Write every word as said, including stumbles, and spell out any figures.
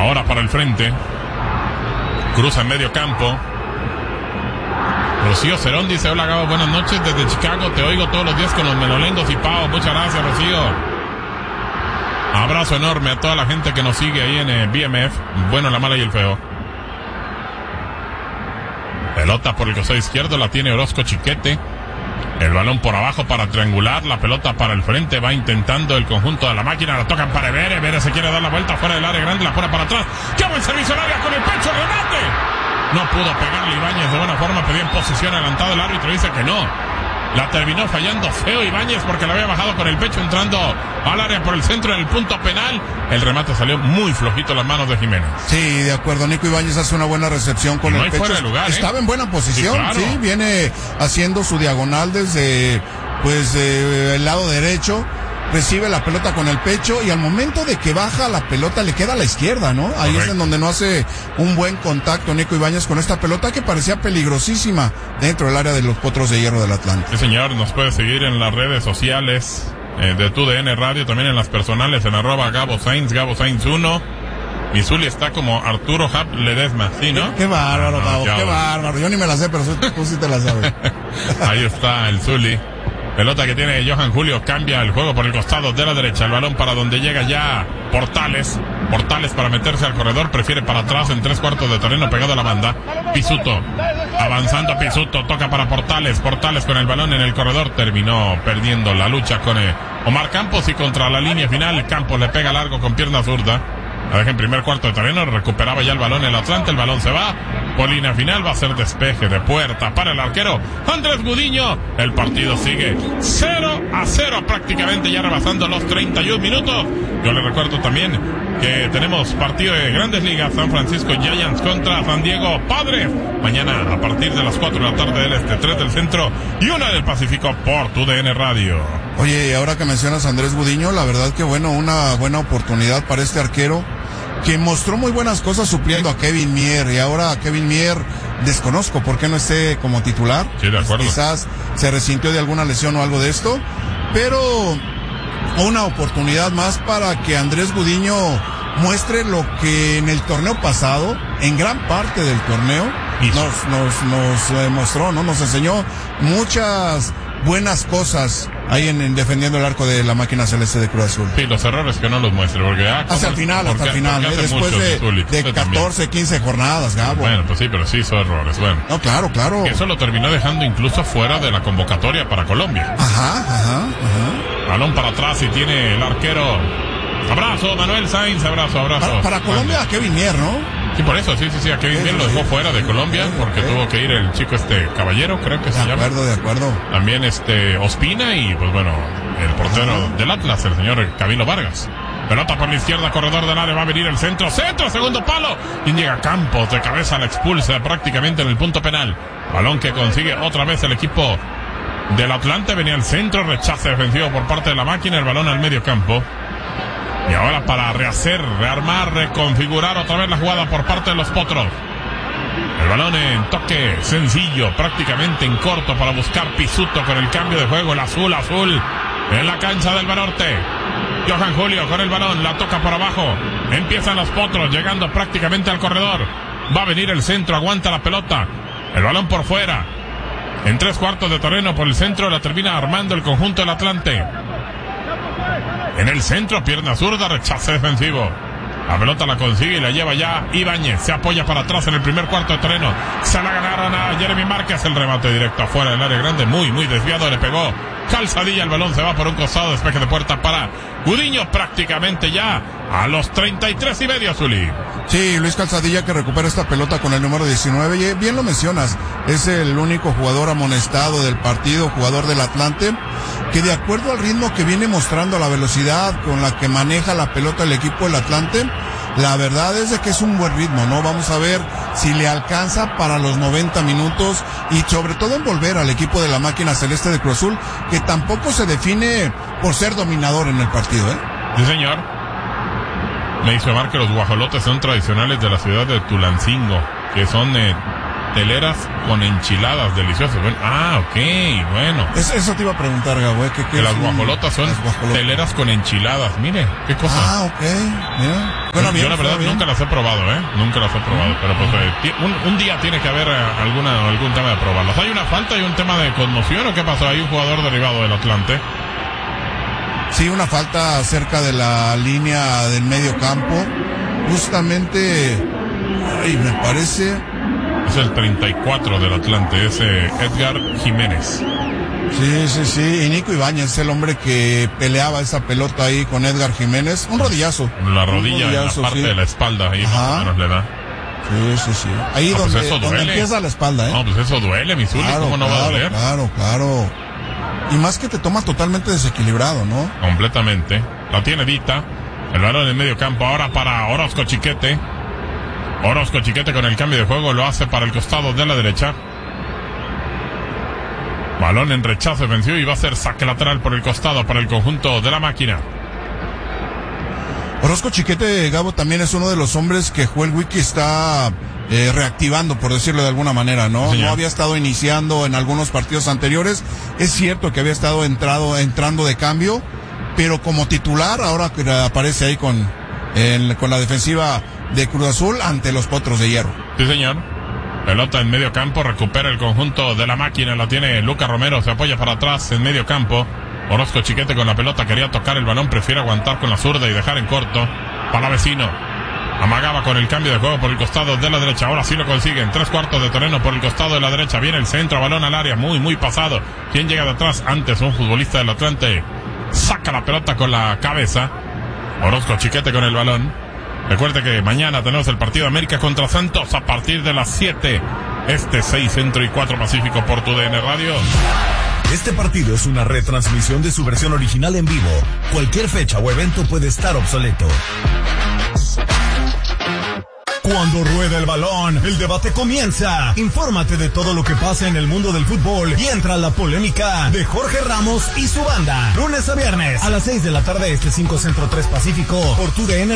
Ahora para el frente. Cruza en medio campo. Rocío Cerón dice: hola Gabo, buenas noches desde Chicago, te oigo todos los días con los menolengos y pavos. Muchas gracias, Rocío. Abrazo enorme a toda la gente que nos sigue ahí en eh, B M F, bueno, la mala y el feo. Pelota por el costado izquierdo, la tiene Orozco Chiquete. El balón por abajo para triangular, la pelota para el frente, va intentando el conjunto de la máquina, la tocan para Evere, Evere se quiere dar la vuelta fuera del área grande, la pone para atrás. ¡Qué buen servicio al área con el pecho, remate! No pudo pegarle Ibáñez de buena forma, pedía en posición adelantado, el árbitro dice que no. La terminó fallando feo Ibáñez porque la había bajado con el pecho entrando al área por el centro en el punto penal. El remate salió muy flojito en las manos de Jiménez. Sí, de acuerdo. Nico Ibáñez hace una buena recepción con no el pecho. Fuera de lugar, Estaba ¿eh? en buena posición, sí, claro. Sí, viene haciendo su diagonal desde pues eh, el lado derecho. Recibe la pelota con el pecho y al momento de que baja la pelota le queda a la izquierda, ¿no? Ahí Correcto. Es en donde no hace un buen contacto Nico Ibáñez con esta pelota que parecía peligrosísima dentro del área de los Potros de Hierro del Atlante. Sí, señor, nos puede seguir en las redes sociales eh, de Tu D N Radio, también en las personales en arroba Gabo Sainz, Gabo Sainz uno. Y Zuli está como Arturo Hap Ledesma, ¿sí, no? Qué, qué bárbaro, no, Gabo, qué, qué bárbaro. Yo ni me la sé, pero tú sí te la sabes. Ahí está el Zuli. Pelota que tiene Johan Julio, cambia el juego por el costado de la derecha, el balón para donde llega ya Portales, Portales para meterse al corredor, prefiere para atrás en tres cuartos de terreno pegado a la banda, Pisuto, avanzando Pisuto, toca para Portales, Portales con el balón en el corredor, terminó perdiendo la lucha con eh, Omar Campos y contra la línea final, Campos le pega largo con pierna zurda, la deja en primer cuarto de terreno, recuperaba ya el balón el Atlante, el balón se va, por línea final va a ser despeje de puerta para el arquero Andrés Gudiño, el partido sigue cero a cero prácticamente ya rebasando los treinta y un minutos. Yo le recuerdo también que tenemos partido de Grandes Ligas, San Francisco Giants contra San Diego Padres, mañana a partir de las cuatro de la tarde del este, tres del centro y una del Pacífico por Tu D N Radio. Oye, y ahora que mencionas a Andrés Gudiño, la verdad que bueno, una buena oportunidad para este arquero que mostró muy buenas cosas supliendo a Kevin Mier, y ahora Kevin Mier desconozco por qué no esté como titular. Sí, de acuerdo. Quizás se resintió de alguna lesión o algo de esto, pero una oportunidad más para que Andrés Gudiño muestre lo que en el torneo pasado, en gran parte del torneo, nos, nos, nos eh, mostró, ¿no? Nos enseñó muchas buenas cosas ahí en, en defendiendo el arco de la máquina celeste de Cruz Azul. Sí, los errores que no los muestre, porque ah, hasta el final, hasta el final, ¿eh? Después de, de, de catorce, quince jornadas, Gabo. Bueno, pues sí, pero sí hizo errores, bueno. No, claro, claro. Eso lo terminó dejando incluso fuera de la convocatoria para Colombia. Ajá, ajá, ajá. Balón para atrás y tiene el arquero. Abrazo, Manuel Sainz, abrazo, abrazo. Para, para Colombia, a Kevin Mier, ¿no? Sí, por eso, sí, sí, sí, a Kevin Mier lo dejó fuera de Colombia porque tuvo que ir el chico este Caballero, creo que se llama. De acuerdo, de acuerdo. También este Ospina y pues bueno, el portero del Atlas, el señor Camilo Vargas. Pelota por la izquierda, corredor del área, va a venir el centro, centro, segundo palo. Y llega Campos, de cabeza la expulsa prácticamente en el punto penal. Balón que consigue otra vez el equipo del Atlante, venía al centro, rechace defensivo por parte de la máquina, el balón al medio campo. Y ahora para rehacer, rearmar, reconfigurar otra vez la jugada por parte de los Potros. El balón en toque sencillo, prácticamente en corto para buscar Pisuto con el cambio de juego, el azul, azul, en la cancha del Banorte. Johan Julio con el balón, la toca por abajo. Empiezan los Potros, llegando prácticamente al corredor. Va a venir el centro, aguanta la pelota. El balón por fuera. En tres cuartos de terreno por el centro, la termina armando el conjunto del Atlante. En el centro, pierna zurda, rechace defensivo. La pelota la consigue y la lleva ya Ibáñez. Se apoya para atrás en el primer cuarto de terreno. Se la ganaron a Jeremy Márquez. El remate directo afuera del área grande. Muy, muy desviado. Le pegó Calzadilla. El balón se va por un costado. Despeje de puerta para Gudiño. Prácticamente ya a los treinta y tres y medio, Zuli. Sí, Luis Calzadilla que recupera esta pelota con el número diecinueve. Y bien lo mencionas. Es el único jugador amonestado del partido, jugador del Atlante, que de acuerdo al ritmo que viene mostrando, la velocidad con la que maneja la pelota el equipo del Atlante, la verdad es de que es un buen ritmo, ¿no? Vamos a ver si le alcanza para los noventa minutos y sobre todo envolver al equipo de la máquina celeste de Cruz Azul, que tampoco se define por ser dominador en el partido, ¿eh? Sí, señor. Me dice Omar que los guajolotes son tradicionales de la ciudad de Tulancingo, que son eh, teleras con enchiladas deliciosas. Bueno, ah, ok, bueno. Es, eso te iba a preguntar, Gabo. ¿qué, qué que las guajolotas son las guajolotas. Teleras con enchiladas. Mire, qué cosa. Ah, ok. Mira. Bueno, bien, yo la verdad nunca las he probado, ¿eh? Nunca las he probado, pero pues eh, un, un día tiene que haber eh, alguna algún tema de probarlas. ¿Hay una falta y un tema de conmoción o qué pasó? ¿Hay un jugador derribado del Atlante? Sí, una falta cerca de la línea del medio campo. Justamente, ay, me parece... Es el treinta y cuatro del Atlante, ese Edgar Jiménez. Sí, sí, sí, y Nico Ibáñez es el hombre que peleaba esa pelota ahí con Edgar Jiménez. Un rodillazo. La rodilla en la parte sí. de la espalda, ahí más o menos le da. Sí, sí, sí. Ahí no, donde, pues eso donde empieza la espalda, ¿eh? No, pues eso duele, mi Zuli, claro, ¿cómo no claro, va a doler? Claro, claro. Y más que te toma totalmente desequilibrado, ¿no? Completamente. La tiene Dita. El balón en medio campo ahora para Orozco Chiquete. Orozco Chiquete con el cambio de juego lo hace para el costado de la derecha. Balón en rechazo ofensivo y va a ser saque lateral por el costado para el conjunto de la máquina. Orozco Chiquete, Gabo, también es uno de los hombres que Joel Wiki está eh, reactivando, por decirlo de alguna manera, ¿no? Sí, no había estado iniciando en algunos partidos anteriores. Es cierto que había estado entrado, entrando de cambio, pero como titular ahora aparece ahí con, en, con la defensiva de Cruz Azul ante los Potros de Hierro. Sí, señor. Pelota en medio campo, recupera el conjunto de la máquina, la tiene Lucas Romero, se apoya para atrás en medio campo. Orozco Chiquete con la pelota, quería tocar el balón, prefiere aguantar con la zurda y dejar en corto. Para Vecino. Amagaba con el cambio de juego por el costado de la derecha, ahora sí lo consiguen. Tres cuartos de terreno por el costado de la derecha, viene el centro, balón al área, muy, muy pasado. ¿Quién llega de atrás? Antes un futbolista del Atlante. Saca la pelota con la cabeza. Orozco Chiquete con el balón. Recuerde que mañana tenemos el partido América contra Santos a partir de las siete. Este seis Centro y cuatro Pacífico por tu D N Radio. Este partido es una retransmisión de su versión original en vivo. Cualquier fecha o evento puede estar obsoleto. Cuando rueda el balón, el debate comienza. Infórmate de todo lo que pasa en el mundo del fútbol y entra la polémica de Jorge Ramos y su banda. Lunes a viernes a las seis de la tarde, este cinco Centro tres Pacífico por tu D N